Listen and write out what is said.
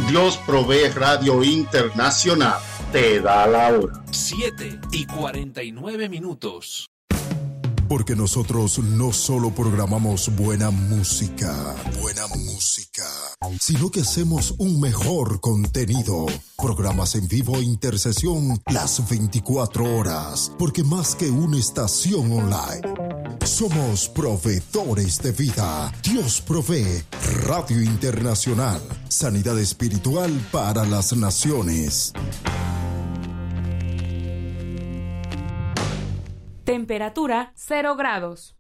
Dios Provee Radio Internacional te da la hora. 7:49. Porque nosotros no solo programamos buena música, sino que hacemos un mejor contenido. Programas en vivo e intercesión las 24 horas. Porque más que una estación online, somos proveedores de vida. Dios Provee Radio Internacional. Sanidad espiritual para las naciones. Temperatura 0 grados.